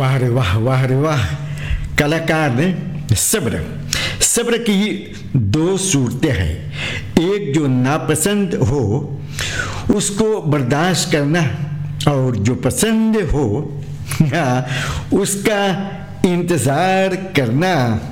वाह रे वाह, वाह रे वाह। कलाकार ने सब्र की दो सूरतें हैं। एक जो नापसंद हो उसको बर्दाश्त करना, और जो पसंद हो उसका इंतज़ार करना।